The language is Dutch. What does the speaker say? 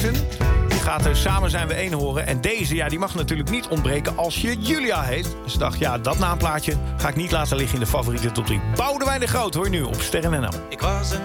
Die gaat Samen zijn we één horen. En deze, ja, die mag natuurlijk niet ontbreken als je Julia heet. Dus ik dacht, ja, dat naamplaatje ga ik niet laten liggen in de favoriete top 3. Boudewijn de Groot hoor je nu op Sterren NL. Ik was